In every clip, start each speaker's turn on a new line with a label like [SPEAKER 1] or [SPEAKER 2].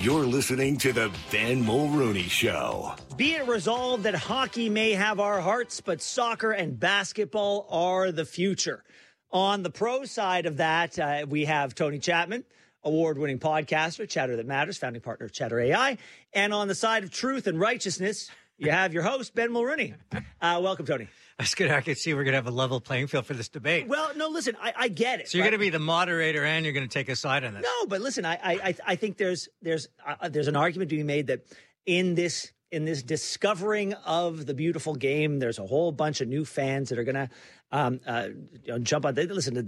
[SPEAKER 1] You're listening to the Ben Mulrooney Show.
[SPEAKER 2] Be it resolved that hockey may have our hearts, but soccer and basketball are the future. On the pro side of that, we have Tony Chapman, award-winning podcaster, Chatter That Matters, founding partner of Chatter AI. And on the side of truth and righteousness, you have your host, Ben Mulrooney. Welcome, Tony.
[SPEAKER 3] That's good. I can see we're going to have a level playing field for this debate.
[SPEAKER 2] Well, no, listen, I get it.
[SPEAKER 3] So you're going to be the moderator and you're going to take a side on this.
[SPEAKER 2] No, but listen, I think there's an argument to be made that in this discovering of the beautiful game, there's a whole bunch of new fans that are going to jump on. Listen,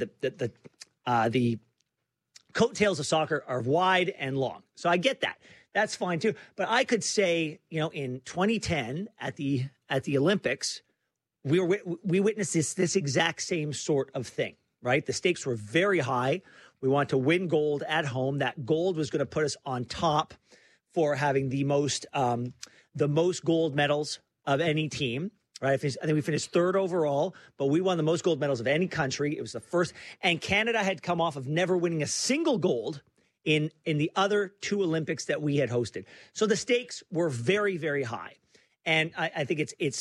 [SPEAKER 2] the coattails of soccer are wide and long, so I get that. That's fine too. But I could say, in 2010 at the Olympics, we witnessed this exact same sort of thing, right? The stakes were very high. We wanted to win gold at home. That gold was going to put us on top for having the most gold medals of any team, right? I think we finished third overall, but we won the most gold medals of any country. It was the first, and Canada had come off of never winning a single gold in the other two Olympics that we had hosted. So the stakes were very, very high, and I think it's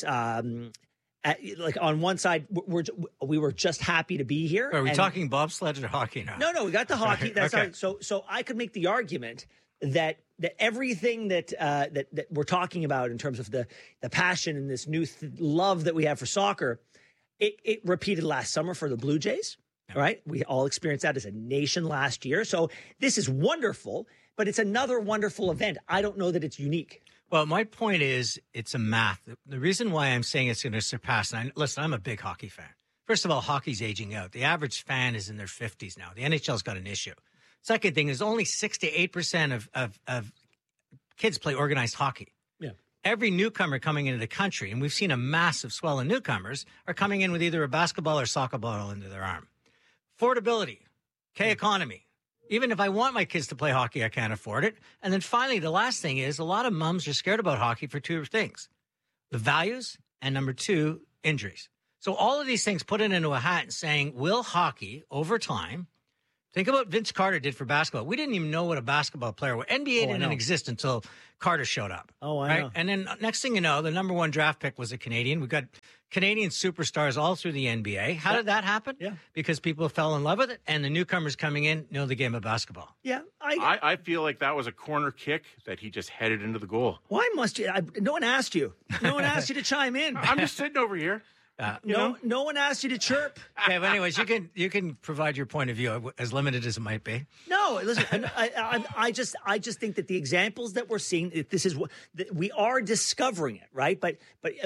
[SPEAKER 2] like on one side, we were just happy to be here.
[SPEAKER 3] Are we talking bobsled or hockey now?
[SPEAKER 2] No, we got the hockey. That's
[SPEAKER 3] okay.
[SPEAKER 2] right. So I could make the argument that everything that we're talking about in terms of the passion and this new love that we have for soccer, it repeated last summer for the Blue Jays. Right? We all experienced that as a nation last year. So this is wonderful, but it's another wonderful event. I don't know that it's unique.
[SPEAKER 3] Well, my point is it's a math. The reason why I'm saying it's going to surpass, and listen, I'm a big hockey fan. First of all, hockey's aging out. The average fan is in their 50s now. The NHL's got an issue. Second thing is only 6 to 8% of kids play organized hockey. Yeah. Every newcomer coming into the country, and we've seen a massive swell in newcomers, are coming in with either a basketball or soccer ball under their arm. Affordability, economy. Even if I want my kids to play hockey, I can't afford it. And then finally, the last thing is a lot of moms are scared about hockey for two things: the values and number two, injuries. So all of these things put it into a hat and saying, will hockey over time, think about what Vince Carter did for basketball. We didn't even know what a basketball player was. NBA didn't exist until Carter showed up.
[SPEAKER 2] Oh, I know.
[SPEAKER 3] And then next thing you know, the number one draft pick was a Canadian. We've got Canadian superstars all through the NBA. How did that happen?
[SPEAKER 2] Yeah.
[SPEAKER 3] Because people fell in love with it, and the newcomers coming in know the game of basketball.
[SPEAKER 2] Yeah.
[SPEAKER 4] I feel like that was a corner kick that he just headed into the goal.
[SPEAKER 2] Why must you? No one asked you. No one asked you to chime in.
[SPEAKER 4] I'm just sitting over here.
[SPEAKER 2] No one asked you to chirp.
[SPEAKER 3] Okay, but anyways, you can provide your point of view, as limited as it might be.
[SPEAKER 2] No, listen, I just think that the examples that we're seeing, this is what we are discovering it, right? But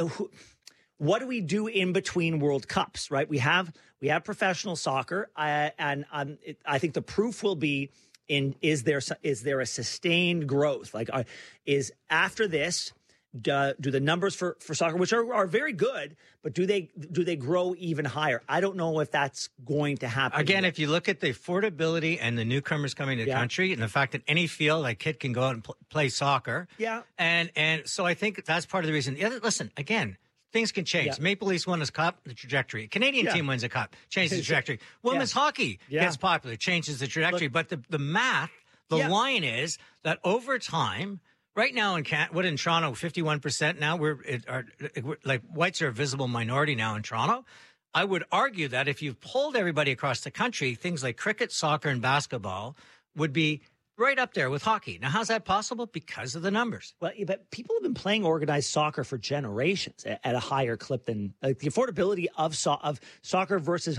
[SPEAKER 2] what do we do in between World Cups, right? We have professional soccer, and I think the proof will be is there a sustained growth? Like, is after this. Do the numbers for soccer, which are very good, but do they grow even higher? I don't know if that's going to happen.
[SPEAKER 3] Again, if you look at the affordability and the newcomers coming to the country, and the fact that any field, a kid can go out and play soccer.
[SPEAKER 2] Yeah.
[SPEAKER 3] And so I think that's part of the reason. Listen, again, things can change.
[SPEAKER 2] Yeah.
[SPEAKER 3] Maple Leafs won a cup, the trajectory. Canadian team wins a cup, changes the trajectory. Women's hockey gets popular, changes the trajectory. But the math, the line is that over time. Right now in Toronto, 51% now, we're like whites are a visible minority now in Toronto. I would argue that if you've polled everybody across the country, things like cricket, soccer, and basketball would be right up there with hockey. Now, how's that possible? Because of the numbers.
[SPEAKER 2] Well, but people have been playing organized soccer for generations at a higher clip than the affordability of soccer versus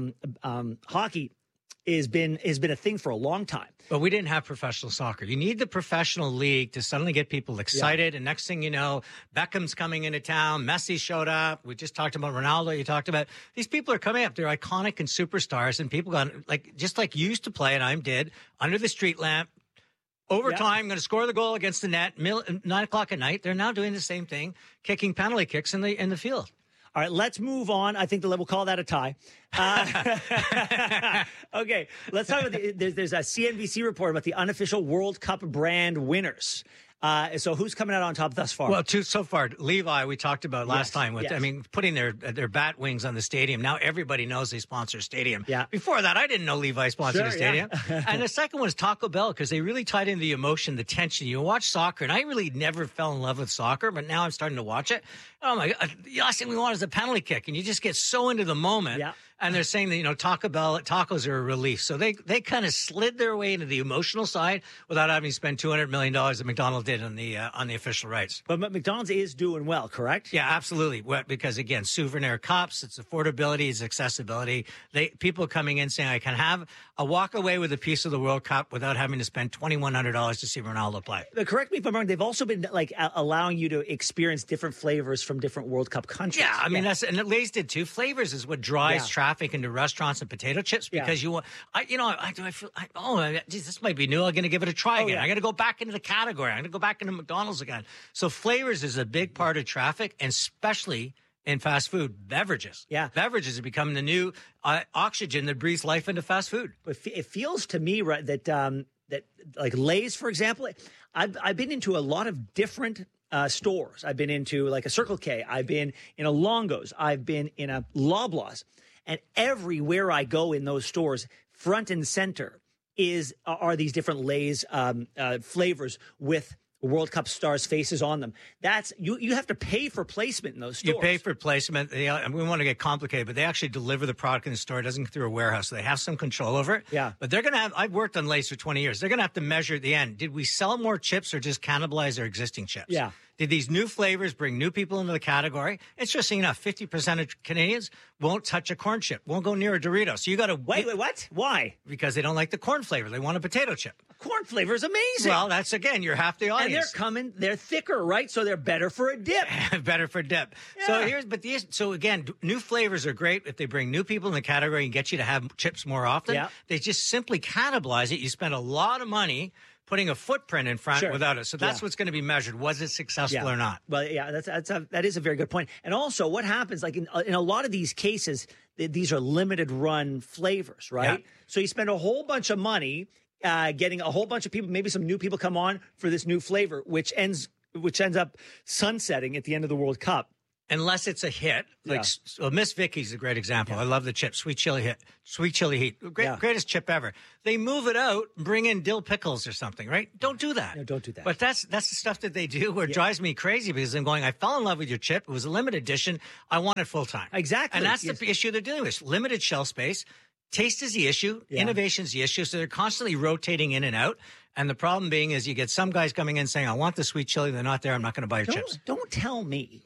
[SPEAKER 2] hockey. Has been a thing for a long time.
[SPEAKER 3] But we didn't have professional soccer. You need the professional league to suddenly get people excited. Yeah. And next thing you know, Beckham's coming into town. Messi showed up. We just talked about Ronaldo. You talked about these people are coming up. They're iconic and superstars. And people got just like you used to play, and I did, under the street lamp. Overtime, going to score the goal against the net, 9:00 at night. They're now doing the same thing, kicking penalty kicks in the field.
[SPEAKER 2] All right, let's move on. I think we'll call that a tie. Okay, let's talk about there's a CNBC report about the unofficial World Cup brand winners. So who's coming out on top thus far?
[SPEAKER 3] Well, so far, Levi, we talked about last time with,
[SPEAKER 2] yes.
[SPEAKER 3] I mean, putting their bat wings on the stadium. Now everybody knows they sponsor a stadium.
[SPEAKER 2] Yeah.
[SPEAKER 3] Before that, I didn't know Levi sponsored a
[SPEAKER 2] Sure,
[SPEAKER 3] stadium.
[SPEAKER 2] yeah.
[SPEAKER 3] And the second one is Taco Bell, because they really tied in the emotion, the tension. You watch soccer, and I really never fell in love with soccer, but now I'm starting to watch it. Oh my God, the last thing we want is a penalty kick, and you just get so into the moment.
[SPEAKER 2] Yeah.
[SPEAKER 3] And they're saying that, you know, Taco Bell tacos are a relief. So they kind of slid their way into the emotional side without having to spend $200 million that McDonald's did on the official rights.
[SPEAKER 2] But McDonald's is doing well, correct?
[SPEAKER 3] Yeah, absolutely. Because again, souvenir cups, it's affordability, it's accessibility. People coming in saying, I can walk away with a piece of the World Cup without having to spend $2,100 to see Ronaldo play.
[SPEAKER 2] But correct me if I'm wrong. They've also been like allowing you to experience different flavors from different World Cup countries.
[SPEAKER 3] Yeah, I mean and Lay's did too. Flavors is what drives traffic into restaurants and potato chips, because geez, this might be new. I'm going to give it a try again.
[SPEAKER 2] Yeah.
[SPEAKER 3] I got to go back into the category. I'm going to go back into McDonald's again. So flavors is a big part of traffic, and especially in fast food. Beverages.
[SPEAKER 2] Yeah.
[SPEAKER 3] Beverages are becoming the new oxygen that breathes life into fast food.
[SPEAKER 2] But it feels to me, right, that like Lay's, for example, I've been into a lot of different stores. I've been into like a Circle K. I've been in a Longo's. I've been in a Loblaws. And everywhere I go in those stores, front and center are these different Lay's flavors with World Cup stars' faces on them. That's you have to pay for placement in those stores.
[SPEAKER 3] You pay for placement. We want to get complicated, but they actually deliver the product in the store. It doesn't go through a warehouse, so they have some control over it.
[SPEAKER 2] Yeah.
[SPEAKER 3] But they're going to have. I've worked on Lay's for 20 years. They're going to have to measure at the end. Did we sell more chips or just cannibalize their existing chips?
[SPEAKER 2] Yeah.
[SPEAKER 3] Did these new flavors bring new people into the category? Interesting enough, 50% of Canadians won't touch a corn chip, won't go near a Dorito. So you got to
[SPEAKER 2] wait, what? Why?
[SPEAKER 3] Because they don't like the corn flavor. They want a potato chip.
[SPEAKER 2] Corn flavor is amazing.
[SPEAKER 3] Well, that's again, you're half the audience.
[SPEAKER 2] And they're thicker, right? So they're better for a dip.
[SPEAKER 3] Better for dip.
[SPEAKER 2] Yeah.
[SPEAKER 3] So again, new flavors are great if they bring new people in the category and get you to have chips more often.
[SPEAKER 2] Yeah.
[SPEAKER 3] They just simply cannibalize it. You spend a lot of money putting a footprint in front without it. So that's what's going to be measured. Was it successful or not?
[SPEAKER 2] Well, yeah, that is a very good point. And also what happens, like in a lot of these cases, these are limited run flavors, right?
[SPEAKER 3] Yeah.
[SPEAKER 2] So you spend a whole bunch of money getting a whole bunch of people, maybe some new people come on for this new flavor, which ends up sunsetting at the end of the World Cup.
[SPEAKER 3] Unless it's a hit, Miss Vicky's is a great example. I love the chip, sweet chili heat, greatest chip ever. They move it out, bring in dill pickles or something, right? Don't do that.
[SPEAKER 2] No, don't do that.
[SPEAKER 3] But that's the stuff that they do, where it drives me crazy, because I'm going, I fell in love with your chip. It was a limited edition. I want it full time.
[SPEAKER 2] Exactly.
[SPEAKER 3] And that's the issue they're dealing with. Limited shelf space. Taste is the issue.
[SPEAKER 2] Yeah.
[SPEAKER 3] Innovation is the issue. So they're constantly rotating in and out. And the problem being is you get some guys coming in saying, I want the sweet chili. They're not there. I'm not going to buy your chips.
[SPEAKER 2] Don't tell me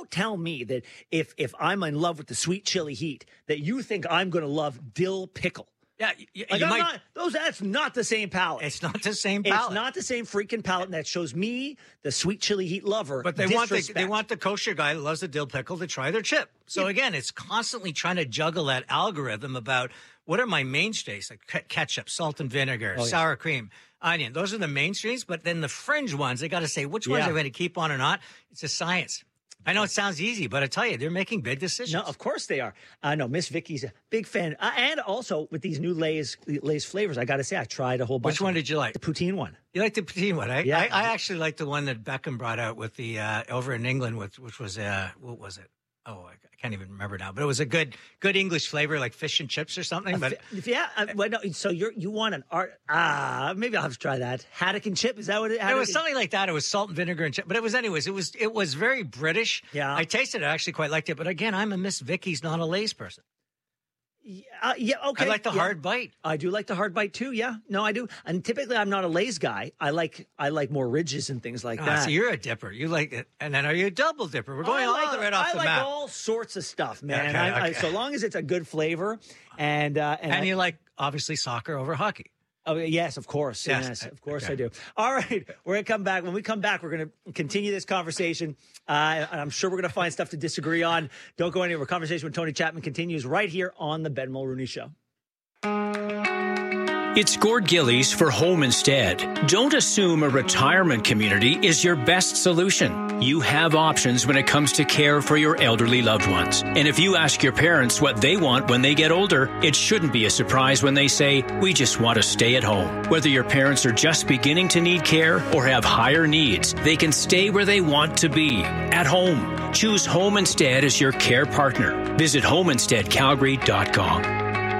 [SPEAKER 2] that if I'm in love with the sweet chili heat, that you think I'm going to love dill pickle.
[SPEAKER 3] Yeah,
[SPEAKER 2] that's not the same palate.
[SPEAKER 3] It's not the same palate.
[SPEAKER 2] It's not the same freaking palate, and that shows me, the sweet chili heat lover.
[SPEAKER 3] But they want the kosher guy that loves the dill pickle to try their chip. So again, it's constantly trying to juggle that algorithm about what are my mainstays, like ketchup, salt and vinegar, sour cream, onion. Those are the mainstreams. But then the fringe ones, they got to say which ones are going to keep on or not. It's a science. I know it sounds easy, but I tell you, they're making big decisions.
[SPEAKER 2] No, of course they are. No, Miss Vicky's a big fan. And also with these new Lay's flavors, I got to say, I tried a whole bunch.
[SPEAKER 3] Which one did you like?
[SPEAKER 2] The poutine one.
[SPEAKER 3] You like the poutine one, eh?
[SPEAKER 2] Yeah.
[SPEAKER 3] I actually like the one that Beckham brought out with the over in England, which was what was it? Oh, I can't even remember now. But it was a good English flavor, like fish and chips or something. But
[SPEAKER 2] so you want an art? Maybe I'll have to try that. Haddock and chip, is that what it?
[SPEAKER 3] It was something like that. It was salt and vinegar and chip. But it was it was very British.
[SPEAKER 2] Yeah,
[SPEAKER 3] I tasted it. I actually quite liked it. But again, I'm a Miss Vicky's, not a Lay's person.
[SPEAKER 2] Okay.
[SPEAKER 3] I like the hard bite.
[SPEAKER 2] I do like the hard bite too. Yeah, no, I do. And typically, I'm not a Lay's guy. I like more ridges and things like that.
[SPEAKER 3] So you're a dipper. You like it, and then are you a double dipper? We're going all the way off the map.
[SPEAKER 2] I like all sorts of stuff, man.
[SPEAKER 3] Okay.
[SPEAKER 2] So long as it's a good flavor, and
[SPEAKER 3] you like obviously soccer over hockey.
[SPEAKER 2] Oh, yes, of course. Yes, of course I do. All right. We're going to come back. When we come back, we're going to continue this conversation. And I'm sure we're going to find stuff to disagree on. Don't go anywhere. Conversation with Tony Chapman continues right here on The Ben Mulrooney Show.
[SPEAKER 5] It's Gord Gillies for Home Instead. Don't assume a retirement community is your best solution. You have options when it comes to care for your elderly loved ones. And if you ask your parents what they want when they get older, it shouldn't be a surprise when they say, we just want to stay at home. Whether your parents are just beginning to need care or have higher needs, they can stay where they want to be, at home. Choose Home Instead as your care partner. Visit homeinsteadcalgary.com.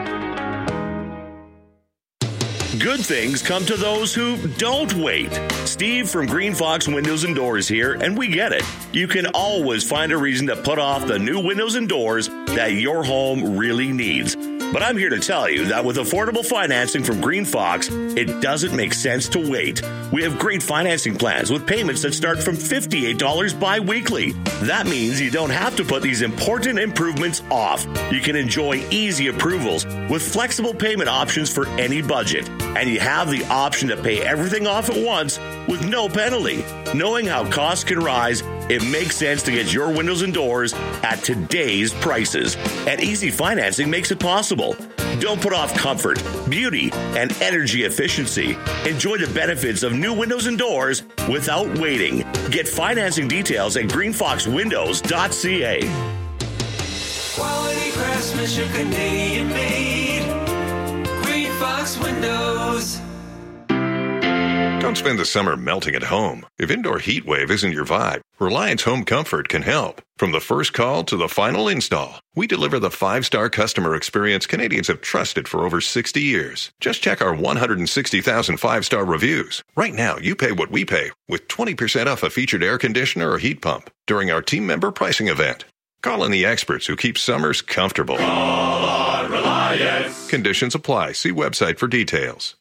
[SPEAKER 1] Good things come to those who don't wait. Steve from Green Fox Windows and Doors here, and we get it. You can always find a reason to put off the new windows and doors that your home really needs. But I'm here to tell you that with affordable financing from Green Fox, it doesn't make sense to wait. We have great financing plans with payments that start from $58 bi-weekly. That means you don't have to put these important improvements off. You can enjoy easy approvals with flexible payment options for any budget. And you have the option to pay everything off at once with no penalty. Knowing how costs can rise, it makes sense to get your windows and doors at today's prices. And easy financing makes it possible. Don't put off comfort, beauty, and energy efficiency. Enjoy the benefits of new windows and doors without waiting. Get financing details at greenfoxwindows.ca.
[SPEAKER 6] Quality craftsmanship, Canadian made. Green Fox Windows.
[SPEAKER 7] Don't spend the summer melting at home. If indoor heat wave isn't your vibe, Reliance Home Comfort can help. From the first call to the final install, we deliver the 5-star customer experience Canadians have trusted for over 60 years. Just check our 160,000 5-star reviews. Right now, you pay what we pay with 20% off a featured air conditioner or heat pump during our team member pricing event. Call in the experts who keep summers comfortable.
[SPEAKER 1] Call on Reliance.
[SPEAKER 7] Conditions apply. See website for details.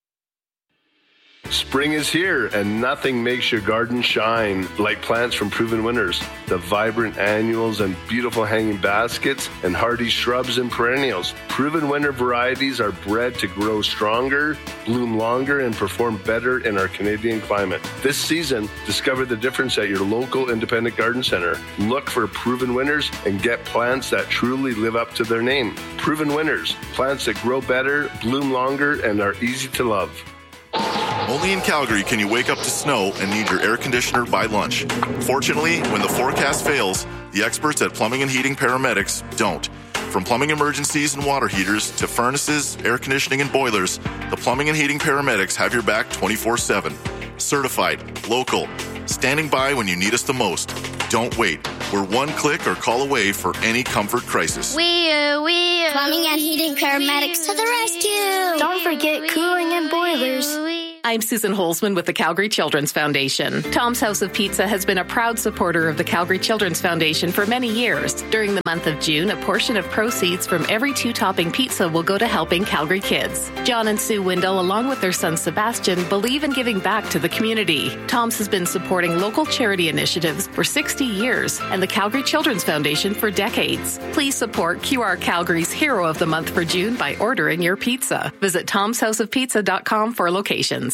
[SPEAKER 8] Spring is here, and nothing makes your garden shine like plants from Proven Winners. The vibrant annuals and beautiful hanging baskets and hardy shrubs and perennials. Proven Winner varieties are bred to grow stronger, bloom longer, and perform better in our Canadian climate. This season, discover the difference at your local independent garden center. Look for Proven Winners and get plants that truly live up to their name. Proven Winners, plants that grow better, bloom longer, and are easy to love.
[SPEAKER 9] Only in Calgary can you wake up to snow and need your air conditioner by lunch. Fortunately, when the forecast fails, the experts at Plumbing and Heating Paramedics don't. From plumbing emergencies and water heaters to furnaces, air conditioning, and boilers, the Plumbing and Heating Paramedics have your back 24/7. Certified, local, standing by when you need us the most. Don't wait. We're one click or call away for any comfort crisis.
[SPEAKER 10] Plumbing and Heating Paramedics to the rescue.
[SPEAKER 11] Don't forget cooling and boilers. I'm Susan Holzman with the Calgary Children's Foundation. Tom's House of Pizza has been a proud supporter of the Calgary Children's Foundation for many years. During the month of June, a portion of proceeds from every 2-topping pizza will go to helping Calgary kids. John and Sue Windle, along with their son Sebastian, believe in giving back to the community. Tom's has been supporting local charity initiatives for 60 years and the Calgary Children's Foundation for decades. Please support QR Calgary's Hero of the Month for June by ordering your pizza. Visit tomshouseofpizza.com for locations.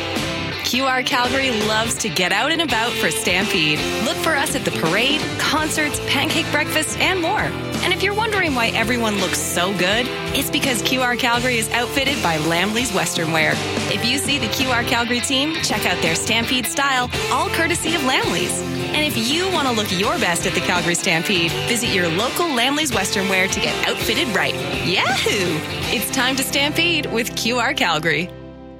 [SPEAKER 12] QR Calgary loves to get out and about for Stampede. Look for us at the parade, concerts, pancake breakfast, and more. And if you're wondering why everyone looks so good, it's because QR Calgary is outfitted by Lamley's Western Wear. If you see the QR Calgary team, check out their Stampede style, all courtesy of Lamley's. And if you want to look your best at the Calgary Stampede, visit your local Lamley's Western Wear to get outfitted right. Yahoo! It's time to Stampede with QR Calgary.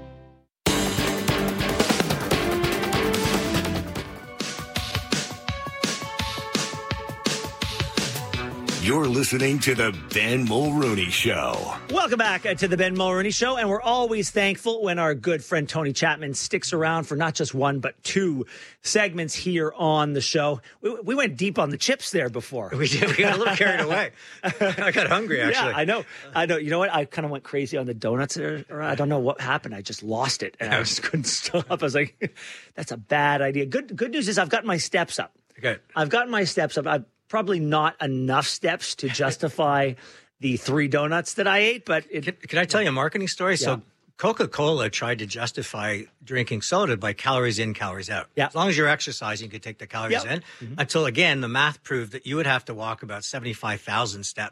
[SPEAKER 1] You're listening to the Ben Mulrooney Show.
[SPEAKER 2] Welcome back to the Ben Mulrooney Show, and we're always thankful when our good friend Tony Chapman sticks around for not just one, but 2 segments here on the show. We went deep on the chips there before.
[SPEAKER 3] We did. We got a little carried away. I got hungry, actually.
[SPEAKER 2] Yeah, I know. You know what? I kind of went crazy on the donuts. I don't know what happened. I just lost it, and I just couldn't stop. I was like, that's a bad idea. Good news is I've gotten my steps up.
[SPEAKER 3] Good.
[SPEAKER 2] I've gotten my steps up. I've probably not enough steps to justify the 3 donuts that I ate, but
[SPEAKER 3] Can I tell you a marketing story?
[SPEAKER 2] Yeah.
[SPEAKER 3] So Coca-Cola tried to justify drinking soda by calories in, calories out.
[SPEAKER 2] Yeah.
[SPEAKER 3] As long as you're exercising, you could take the calories in. Mm-hmm. Until, again, the math proved that you would have to walk about 75,000 steps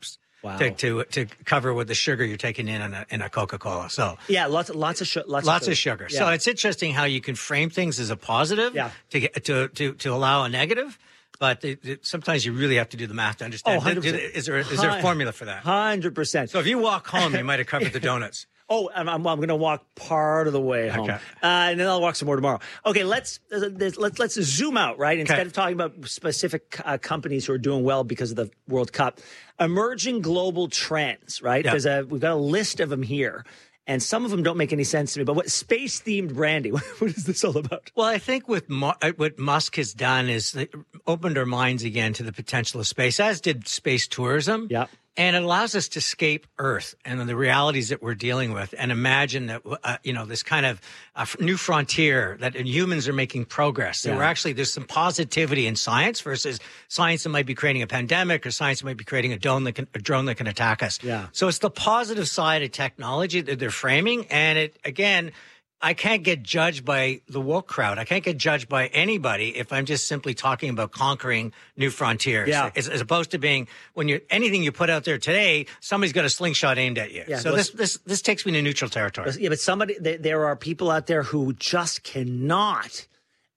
[SPEAKER 3] to cover with the sugar you're taking in a Coca-Cola. So
[SPEAKER 2] yeah, lots of
[SPEAKER 3] sugar.
[SPEAKER 2] Yeah.
[SPEAKER 3] So it's interesting how you can frame things as a positive to allow a negative. But sometimes you really have to do the math to understand.
[SPEAKER 2] Oh, 100%.
[SPEAKER 3] Is there a formula for that?
[SPEAKER 2] 100%.
[SPEAKER 3] So if you walk home, you might have covered the donuts.
[SPEAKER 2] Oh, I'm going to walk part of the way home, and then I'll walk some more tomorrow. Okay, let's zoom out, right? Instead of talking about specific companies who are doing well because of the World Cup, emerging global trends, right? We've got a list of them here. And some of them don't make any sense to me. But what space-themed branding? What is this all about?
[SPEAKER 3] Well, I think what Musk has done is opened our minds again to the potential of space, as did space tourism.
[SPEAKER 2] Yeah.
[SPEAKER 3] And it allows us to escape Earth and the realities that we're dealing with, and imagine that this kind of new frontier that humans are making progress. So there's some positivity in science versus science that might be creating a pandemic, or science that might be creating a drone that can attack us.
[SPEAKER 2] Yeah.
[SPEAKER 3] So it's the positive side of technology that they're framing, and it again. I can't get judged by the woke crowd. I can't get judged by anybody if I'm just simply talking about conquering new frontiers.
[SPEAKER 2] Yeah.
[SPEAKER 3] As opposed to being anything you put out there today, somebody's got a slingshot aimed at you.
[SPEAKER 2] Yeah,
[SPEAKER 3] so this takes me to neutral territory.
[SPEAKER 2] Yeah, but there are people out there who just cannot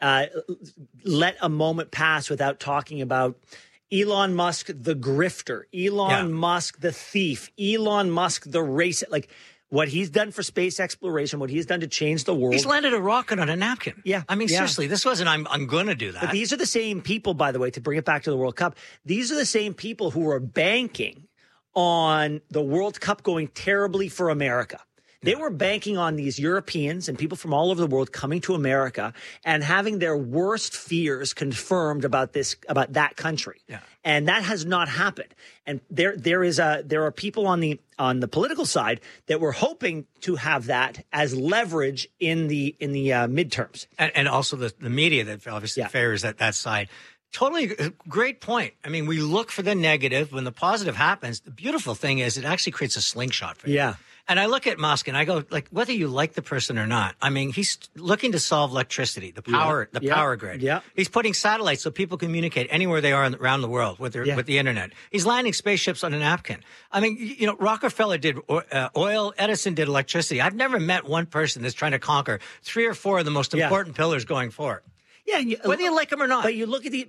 [SPEAKER 2] let a moment pass without talking about Elon Musk, the grifter, Elon Musk, the thief, Elon Musk, the racist. Like, what he's done for space exploration, what he's done to change the world.
[SPEAKER 3] He's landed a rocket on a napkin.
[SPEAKER 2] Yeah.
[SPEAKER 3] I mean, seriously, this wasn't, I'm going to do that.
[SPEAKER 2] But these are the same people, by the way, to bring it back to the World Cup. These are the same people who are banking on the World Cup going terribly for America. They were banking on these Europeans and people from all over the world coming to America and having their worst fears confirmed about that country. Yeah. And that has not happened. And there are people on the political side that were hoping to have that as leverage in the midterms.
[SPEAKER 3] And also the media that obviously favors that side. Totally great point. I mean, we look for the negative. When the positive happens, the beautiful thing is it actually creates a slingshot for you.
[SPEAKER 2] Yeah.
[SPEAKER 3] And I look at Musk and I go, like, whether you like the person or not, I mean, he's looking to solve electricity, the power grid.
[SPEAKER 2] Yeah.
[SPEAKER 3] He's putting satellites so people communicate anywhere they are around the world with the internet. He's landing spaceships on a napkin. I mean, Rockefeller did oil, Edison did electricity. I've never met one person that's trying to conquer 3 or 4 of the most important pillars going forward.
[SPEAKER 2] Yeah,
[SPEAKER 3] whether you like him or not.
[SPEAKER 2] But you look at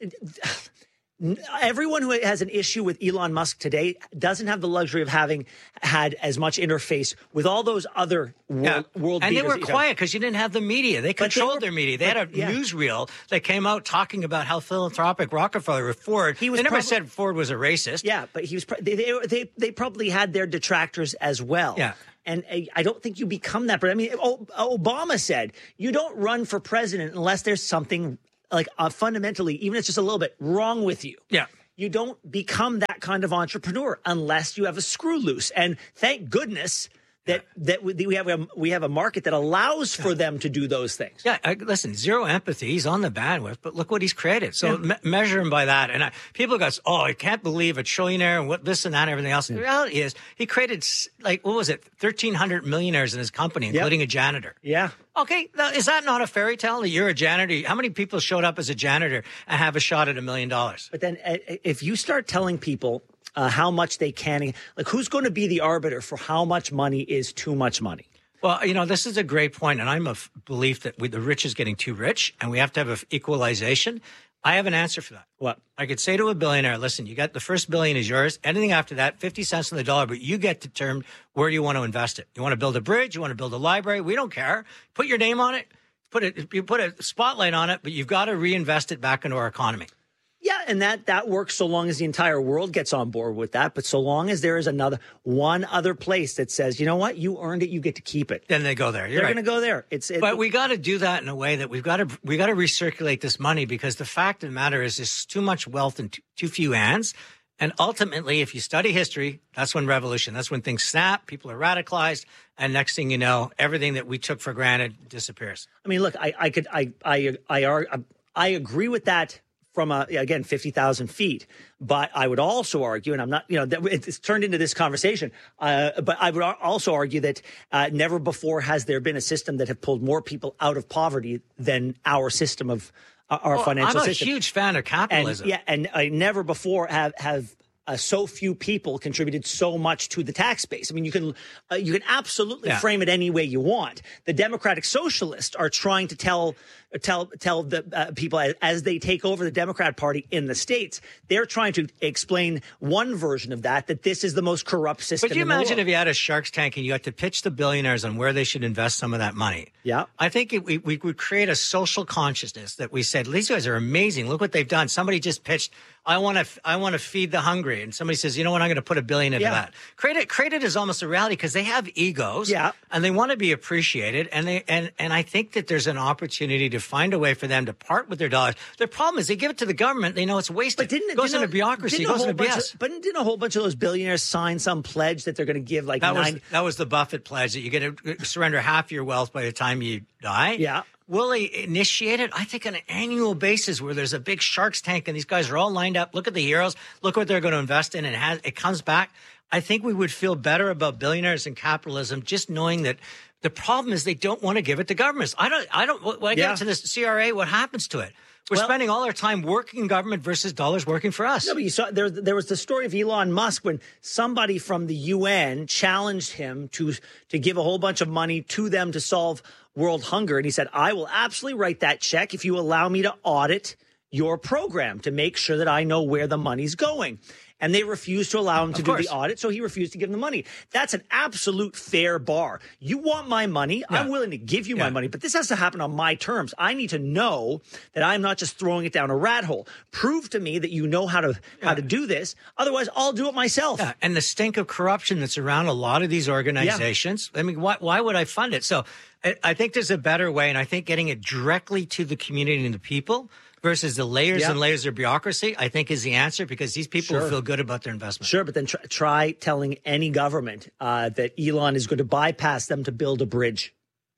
[SPEAKER 2] everyone who has an issue with Elon Musk today doesn't have the luxury of having had as much interface with all those other world
[SPEAKER 3] and
[SPEAKER 2] leaders.
[SPEAKER 3] They were quiet because you didn't have the media. They controlled their media. They had a newsreel that came out talking about how philanthropic Rockefeller with Ford. They never said Ford was a racist.
[SPEAKER 2] Yeah, but he was. They probably had their detractors as well.
[SPEAKER 3] Yeah.
[SPEAKER 2] And I don't think you become that. But I mean, Obama said you don't run for president unless there's something like fundamentally, even if it's just a little bit wrong with you.
[SPEAKER 3] Yeah.
[SPEAKER 2] You don't become that kind of entrepreneur unless you have a screw loose. And thank goodness that we have a market that allows for them to do those things.
[SPEAKER 3] Yeah, listen, zero empathy. He's on the bandwidth, but look what he's created. So measure him by that. And people go, I can't believe a trillionaire and what this and that and everything else. The reality is he created, 1,300 millionaires in his company, including a janitor.
[SPEAKER 2] Yeah.
[SPEAKER 3] Okay, now, is that not a fairy tale that you're a janitor? How many people showed up as a janitor and have a shot at $1 million?
[SPEAKER 2] But then if you start telling people how much they can, like, who's going to be the arbiter for how much money is too much money?
[SPEAKER 3] Well, this is a great point, and I'm of belief that the rich is getting too rich, and we have to have equalization. I have an answer for that.
[SPEAKER 2] What?
[SPEAKER 3] I could say to a billionaire, listen, you got the first $1 billion is yours. Anything after that, 50 cents on the dollar, but you get to determine where you want to invest it. You want to build a bridge? You want to build a library? We don't care. Put your name on it. You put a spotlight on it, but you've got to reinvest it back into our economy.
[SPEAKER 2] Yeah, and that works so long as the entire world gets on board with that. But so long as there is one other place that says, you know what, you earned it, you get to keep it.
[SPEAKER 3] Then they go there.
[SPEAKER 2] They're going to go there.
[SPEAKER 3] But we got to do that in a way that we got to recirculate this money, because the fact of the matter is there's too much wealth in too few hands. And ultimately, if you study history, that's when revolution, that's when things snap, people are radicalized, and next thing you know, everything that we took for granted disappears.
[SPEAKER 2] I mean, look, I agree with that. From 50,000 feet. But I would also argue, and I'm not, it's turned into this conversation, but I would also argue that never before has there been a system that have pulled more people out of poverty than our system of our financial system.
[SPEAKER 3] I'm a huge fan of capitalism.
[SPEAKER 2] And I never before have so few people contributed so much to the tax base. I mean, you can absolutely frame it any way you want. The Democratic Socialists are trying to tell the people as they take over the Democrat Party in the states, they're trying to explain one version of that this is the most corrupt system.
[SPEAKER 3] But you
[SPEAKER 2] in the
[SPEAKER 3] imagine
[SPEAKER 2] world.
[SPEAKER 3] if you had a Shark's Tank and you had to pitch the billionaires on where they should invest some of that money.
[SPEAKER 2] Yeah.
[SPEAKER 3] I think we would create a social consciousness that we said, these guys are amazing. Look what they've done. Somebody just pitched, I want to feed the hungry. And somebody says, you know what, I'm going to put $1 billion into that. Create it as almost a reality because they have egos.
[SPEAKER 2] Yeah.
[SPEAKER 3] And they want to be appreciated. And I think that there's an opportunity to find a way for them to part with their dollars. Their problem is they give it to the government. They know it's wasted.
[SPEAKER 2] But
[SPEAKER 3] it goes into bureaucracy. It goes into BS.
[SPEAKER 2] But didn't a whole bunch of those billionaires sign some pledge that they're going to give like
[SPEAKER 3] that was the Buffett pledge that you get to surrender half your wealth by the time you die?
[SPEAKER 2] Yeah.
[SPEAKER 3] Will they initiate it? I think on an annual basis where there's a big Shark's Tank and these guys are all lined up. Look at the heroes. Look what they're going to invest in. And it comes back. I think we would feel better about billionaires and capitalism just knowing that the problem is they don't want to give it to governments. When I get to this CRA, what happens to it? We're spending all our time working in government versus dollars working for us.
[SPEAKER 2] No, but you saw there was the story of Elon Musk when somebody from the UN challenged him to give a whole bunch of money to them to solve world hunger. And he said, I will absolutely write that check if you allow me to audit your program to make sure that I know where the money's going. And they refused to allow him to do the audit, so he refused to give them the money. That's an absolute fair bar. You want my money, I'm willing to give you my money, but this has to happen on my terms. I need to know that I'm not just throwing it down a rat hole. Prove to me that you know how to do this. Otherwise, I'll do it myself.
[SPEAKER 3] Yeah. And the stink of corruption that's around a lot of these organizations, I mean, why would I fund it? So I think there's a better way, and I think getting it directly to the community and the people versus the layers and layers of bureaucracy, I think is the answer because these people will feel good about their investment.
[SPEAKER 2] Sure, but then try telling any government that Elon is going to bypass them to build a bridge.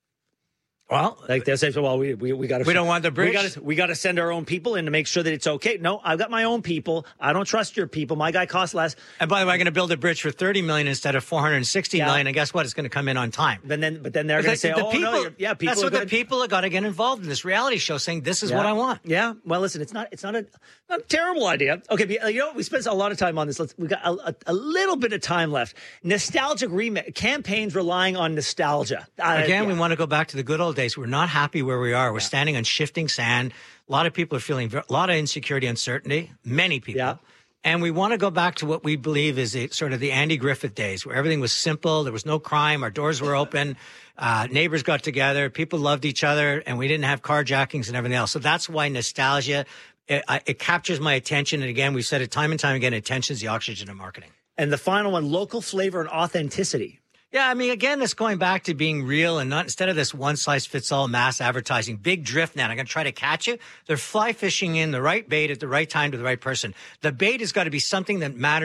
[SPEAKER 3] Well,
[SPEAKER 2] like they'll say, well, we got to.
[SPEAKER 3] We don't want the bridge.
[SPEAKER 2] We got to send our own people in to make sure that it's okay. No, I've got my own people. I don't trust your people. My guy costs less.
[SPEAKER 3] And by the way, I'm going to build a bridge for $30 million instead of $460 million. And guess what? It's going to come in on time.
[SPEAKER 2] But then they're going to say,
[SPEAKER 3] people,
[SPEAKER 2] no, people.
[SPEAKER 3] That's what the people have got to get involved in this reality show, saying this is what I want.
[SPEAKER 2] Yeah. Well, listen, it's not a terrible idea. Okay, but, we spent a lot of time on this. We got a little bit of time left. Nostalgic campaigns relying on nostalgia.
[SPEAKER 3] Again, we want to go back to the good old days. We're not happy where we are. We're standing on shifting sand. A lot of people are feeling a lot of insecurity, uncertainty. Many people. Yeah. And we want to go back to what we believe is sort of the Andy Griffith days where everything was simple. There was no crime. Our doors were open. Neighbors got together. People loved each other. And we didn't have carjackings and everything else. So that's why nostalgia, it captures my attention. And again, we've said it time and time again, attention is the oxygen of marketing.
[SPEAKER 2] And the final one, local flavor and authenticity.
[SPEAKER 3] Yeah, I mean, again, it's going back to being real and not instead of this one-size-fits-all mass advertising, big drift net. I'm going to try to catch you. They're fly fishing in the right bait at the right time to the right person. The bait has got to be something that matters